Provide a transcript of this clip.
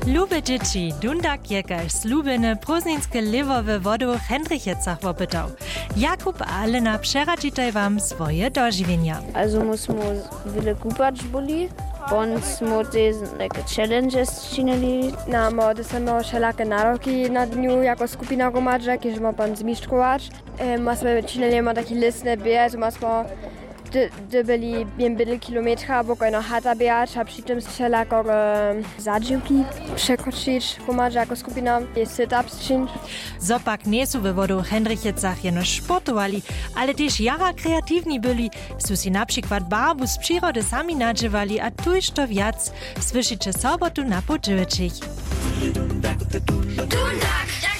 Slube dzieci, Dundak je kaž slubene prózdninske liwowe wodu w Hendrichecach wopytał. Jakub a Alena przeradzitaj wam swoje dożywienia. Also muss man wiele kupać boli, und muss takie challenges činili. Namo dostanemo všelaké nároky na dňu jako skupina gromadža, keď má pan zmištrovač. Musíme činili taký listný běh, musíme byli během kilometra, bokoj na hata běhat a přitom všelaké zadživky překročit gromadža jako skupina, je sit-ups činit. Zopak niesu we wodu w Hendrichecach jeno sportowali, ale też jara kreatywni byli, su si na przykład barbu z przyrody sami nadzywali, a tuż to wiac słyszycie sobotu na podziewczych. Dundak.